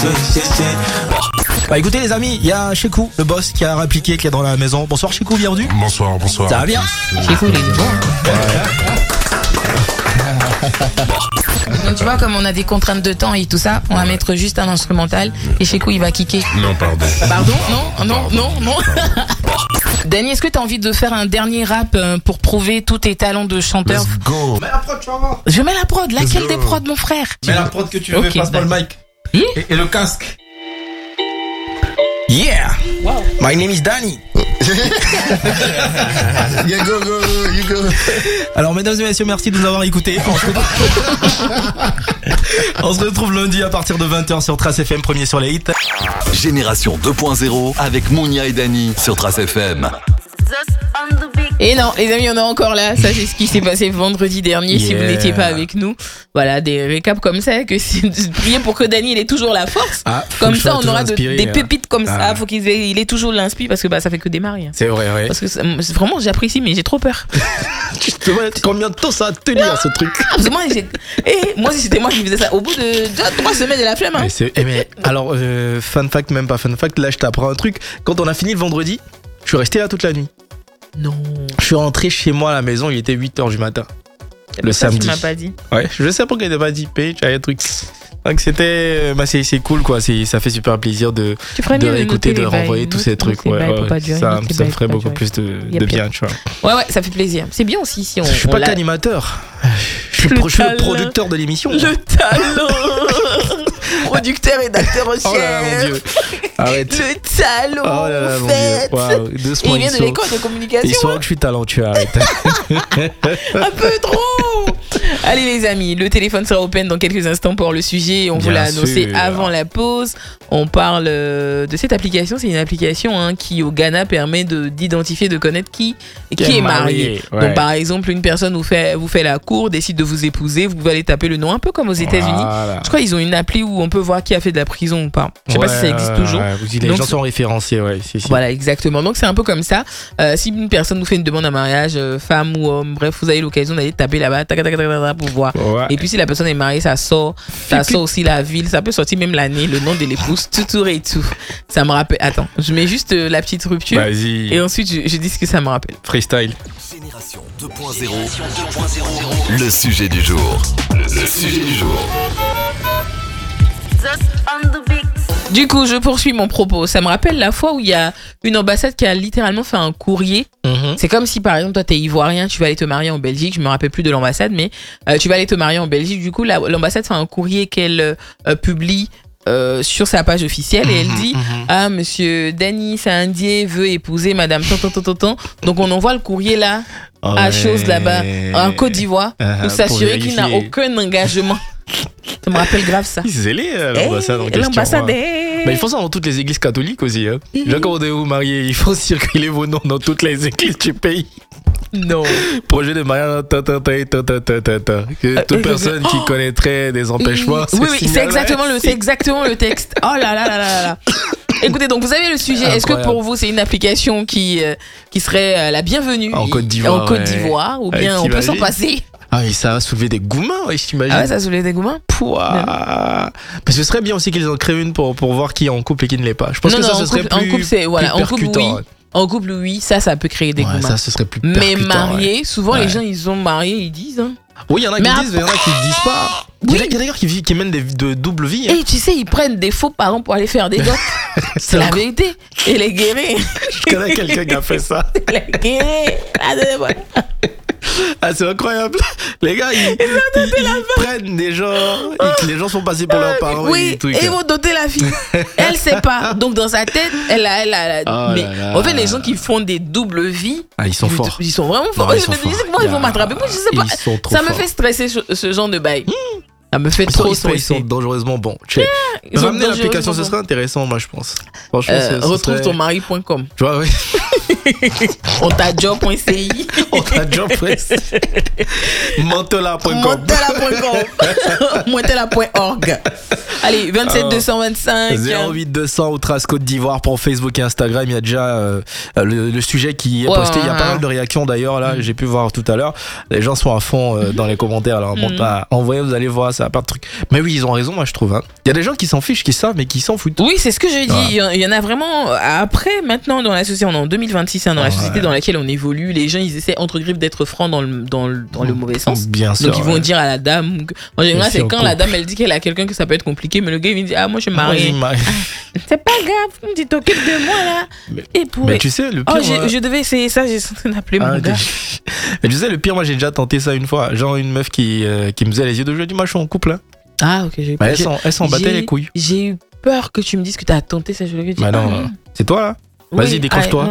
Bah écoutez les amis, il y a Shekou, le boss qui a répliqué, qui est dans la maison. Bonsoir Shekou, bienvenue. Bonsoir. Ça va bien? Shekou, il est bon. Donc tu vois, comme on a des contraintes de temps et tout ça, on va mettre juste un instrumental et Shekou il va kicker. Non, pardon. Pardon? Non. Danny, est-ce que tu as envie de faire un dernier rap pour prouver tous tes talents de chanteur? Let's go. Mets la prod, tu vas voir. Je mets la prod. Laquelle go. des prods, mon frère? Mets la prod que tu veux, Ok, passe-moi le mic. Et le casque. Yeah! Wow. My name is Danny. Yeah, go, you go. Alors mesdames et messieurs, merci de nous avoir écoutés. On se retrouve lundi à partir de 20h sur Trace FM, premier sur les hits. Génération 2.0 avec Mounia et Dany sur Trace FM. Et non, les amis, on est encore là. Ça, c'est ce qui s'est passé vendredi dernier. Si vous n'étiez pas avec nous, voilà, des récaps comme ça. Que priez pour que Danny il ait toujours la force. Comme ça, on aura des pépites comme ça. Faut qu'il ait toujours l'inspi parce que ça fait que démarrer. C'est vrai, ouais. Parce que vraiment, j'apprécie, mais j'ai trop peur. Tu te vois combien de temps ça va tenir ce truc? Parce que moi, si c'était moi qui faisais ça, au bout de 3 semaines de la flemme. Hein. Mais alors, fun fact, même pas fun fact, là je t'apprends un truc. Quand on a fini le vendredi, je suis resté là toute la nuit. Non. Je suis rentré chez moi à la maison, il était 8h du matin. Le samedi. Tu m'as pas dit. Ouais, je sais pourquoi il t'a pas dit, tu as un truc. Donc c'était, c'est cool quoi, ça fait super plaisir de réécouter, de renvoyer tous ces trucs. Ça me ferait beaucoup plus de bien, tu vois. Ouais, ça fait plaisir. C'est bien aussi si on. Je suis pas qu'animateur. Je suis le producteur de l'émission. Le talent. Producteur et d'acteur au chef. Oh là là, mon Dieu. Arrête. Le talent. Oh là là, mon Dieu. Wow. Il vient de l'école de communication. Ils sont que je suis talentueux, arrête. Un peu trop. Allez les amis, le téléphone sera open dans quelques instants pour le sujet. On vous l'a annoncé avant la pause. On parle de cette application. C'est une application qui au Ghana permet d'identifier, de connaître qui est marié. Ouais. Donc par exemple, une personne vous fait la cour, décide de vous épouser, vous pouvez aller taper le nom, un peu comme aux États-Unis. Voilà. Je crois qu'ils ont une appli où on peut voir qui a fait de la prison ou pas. Je sais pas si ça existe toujours. Les gens sont référenciés, si. Voilà, exactement. Donc c'est un peu comme ça. Si une personne vous fait une demande en mariage, femme ou homme, bref, vous avez l'occasion d'aller taper là-bas, pour voir. Ouais. Et puis si la personne est mariée, ça sort aussi la ville, ça peut sortir même l'année, le nom de l'épouse, tout et tout. Ça me rappelle. Attends, je mets juste la petite rupture. Vas-y. Et ensuite je dis ce que ça me rappelle. Freestyle. Génération 2.0. Le sujet du jour. Le sujet du jour. Du coup, je poursuis mon propos. Ça me rappelle la fois où il y a une ambassade qui a littéralement fait un courrier. C'est comme si, par exemple, toi, t'es ivoirien, tu vas aller te marier en Belgique. Je me rappelle plus de l'ambassade, mais tu vas aller te marier en Belgique. Du coup, l'ambassade fait un courrier qu'elle publie sur sa page officielle et elle dit monsieur Danny Saindier veut épouser madame tant. Donc on envoie le courrier là à chose là-bas en Côte d'Voire pour s'assurer qu'il n'a aucun engagement. Ça me rappelle grave ça. C'est l'ambassade en question. L'ambassade Mais ils font ça dans toutes les églises catholiques aussi. Genre quand vous vous mariez, il faut circuler vos noms dans toutes les églises du pays. Non. Projet de mariage, que toute personne qui connaîtrait des empêchements. Oui, c'est exactement le texte. Oh là. Écoutez, donc vous avez le sujet. Incroyable. Est-ce que pour vous c'est une application qui serait la bienvenue en Côte d'Ivoire, ou bien on peut s'en passer? Ah oui, ça va soulever des goumins, je t'imagine. Ah ouais, ça va soulever des goumins. Parce que ce serait bien aussi qu'ils en créent une pour voir qui est en couple et qui ne l'est pas. Je pense que ça, ce serait plus. En couple, c'est voilà, en couple, oui. En couple, oui, ça peut créer des goumins. Ça, ce serait plus percutant. Mais mariés, souvent les gens, ils sont mariés, ils disent. Oui, il y en a qui disent, mais il y en a qui ne disent pas. Il y a d'ailleurs qui mènent de double vie. Et tu sais, ils prennent des faux parents pour aller faire des dots. C'est la vérité. Et les guérir. Je connais quelqu'un qui a fait ça. Les guérir. Ah, c'est incroyable. Les gars, ils prennent des gens et les gens sont passés pour leurs parents. Oui, et ils vont doter la fille. Elle sait pas. Donc dans sa tête, elle a mais en fait, les gens qui font des doubles vies, ils sont forts. Ils sont vraiment forts. Ils vont m'attraper. Moi, je sais pas. Ça me fait stresser ce genre de bail. Ça me fait trop stresser. Ils sont dangereusement bons. Ramener l'application, ce serait intéressant, moi, je pense. Retrouve ton mari.com. Tu vois, oui. Ontajob.ci. Montela.com. Montela.org. Allez, 27 225 08 200 ou Trace Côte d'Ivoire pour Facebook et Instagram. Il y a déjà le sujet qui est posté. Il y a pas mal de réactions d'ailleurs là. J'ai pu voir tout à l'heure. Les gens sont à fond dans les commentaires. Alors envoyez, vous allez voir ça. ça a pas de truc. Mais oui, ils ont raison, moi je trouve. Il y a des gens qui s'en fichent, qui savent, mais qui s'en foutent. Oui, c'est ce que je dis. Il y en a vraiment. Après, maintenant, dans la société, on est en 2026, dans la société dans laquelle on évolue, les gens, ils essaient entre griffes d'être francs dans le mauvais sens. Bien sûr. Donc, ils vont dire à la dame. En général, c'est quand la dame, elle dit qu'elle a quelqu'un que ça peut être compliqué, mais le gars, il dit moi, je suis marié. C'est pas grave, tu t'occupes de moi, là. Mais tu sais, le pire. Je devais essayer ça, j'ai en train d'appeler mon gars. Mais tu sais, le pire, moi, j'ai déjà tenté ça une fois. Genre, une meuf qui me faisait les yeux de jeu, du moi, je suis en couple, là. Ah, ok, j'ai elle s'en battait les couilles. J'ai eu peur que tu me dises que t'as tenté ça. Bah non, c'est toi, là. Vas-y, décroche-toi.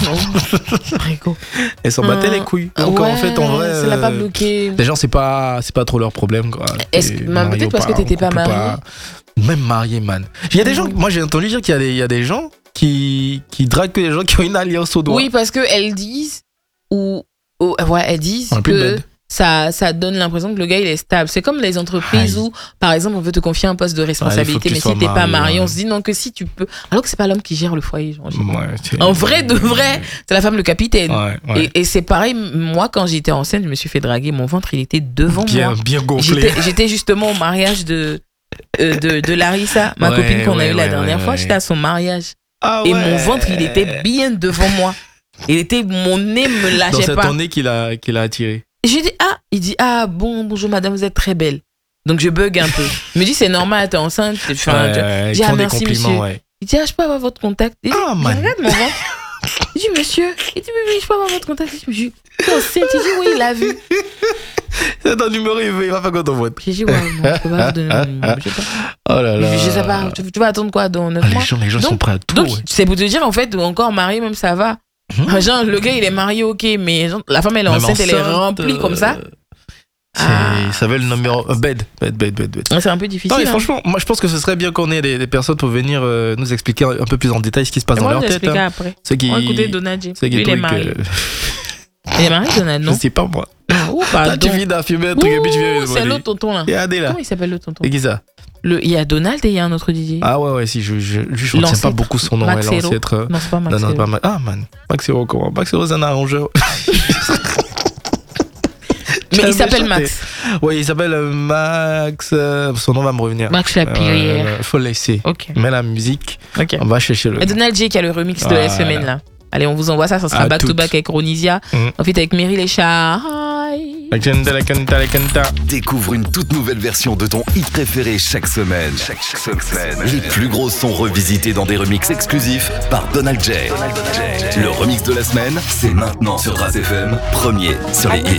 Elle s'en battait les couilles. Donc en fait, en vrai, ça l'a pas bloqué. Les gens, c'est pas trop leur problème, quoi. Peut-être parce que t'étais pas marié. Même marié, man. Il y a des gens, moi j'ai entendu dire qu'il y a des gens qui draguent que des gens qui ont une alliance au doigt. Oui, parce qu'elles disent elles disent que ça donne l'impression que le gars il est stable. C'est comme les entreprises où, par exemple, on veut te confier un poste de responsabilité, mais si t'es pas marié, on se dit non, que si tu peux. Alors que c'est pas l'homme qui gère le foyer. Genre, en vrai de vrai, c'est la femme le capitaine. Et c'est pareil, moi quand j'étais enceinte, je me suis fait draguer, mon ventre il était devant moi. Bien gonflé. J'étais justement au mariage de Larissa, ma copine qu'on a eue la dernière fois. J'étais à son mariage. Et mon ventre il était bien devant moi. Mon nez me lâchait pas. Donc c'est ton nez qui l'a attiré. J'ai dit il dit bonjour madame, vous êtes très belle. Donc je bug un peu. Il me dit c'est normal, t'es enceinte. J'ai merci monsieur. Il dit je peux avoir votre contact. Il dit regarde mon ventre. Je dis monsieur. Il dit oui, je peux avoir votre contact. Je dis t'es enceinte. Il dit oui, il l'a vu. C'est ton numéro, il va pas quand on vote. J'ai dit non, je peux pas vous donner mon numéro. Je sais pas. Oh là là. Je sais pas, tu vas attendre quoi dans 9 mois. Les gens sont prêts à tout. Donc c'est pour te dire en fait, encore marié même ça va. Genre le gars il est marié, ok, mais la femme elle est enceinte, elle est remplie comme ça. Ça veut le numéro bed. C'est un peu difficile. Non, mais franchement, moi je pense que ce serait bien qu'on ait des personnes pour venir nous expliquer un peu plus en détail ce qui se passe dans leur tête. Après. On va écouter Donald J. Lui, il est marié. Il est marié, Donald, non? Je sais pas moi. Pardon. Tu viens d'affumer un truc et puis tu viens. C'est l'autre tonton là. Comment il s'appelle le tonton? C'est qui ça? Il y a Donald et il y a un autre DJ. Ah ouais, si, je retiens pas beaucoup son nom. L'ancêtre. Non, c'est pas Max. Non, ah man, Max Hero, comment? Max Hero, c'est un arrangeur. Mais il s'appelle Max. Ouais, il s'appelle Max. Son nom va me revenir. Max Lapierre. Faut le laisser. Ok. Mais la musique, on va chercher le. Et Donald J qui a le remix de la semaine là. Allez, on vous envoie ça sera back to back avec Ronisia. Ensuite avec Meryl et Char. Découvre une toute nouvelle version de ton hit préféré chaque semaine. Les plus gros sons revisités dans des remixes exclusifs par Donald J. Le remix de la semaine, c'est maintenant sur Raz FM, premier sur les hits.